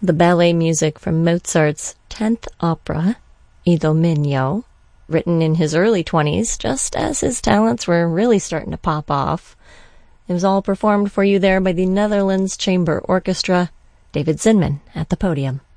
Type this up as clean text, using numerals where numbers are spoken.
the ballet music from Mozart's 10th opera, Idomeneo, written in his early 20s, just as his talents were really starting to pop off. It was all performed for you there by the Netherlands Chamber Orchestra. David Zinman at the podium.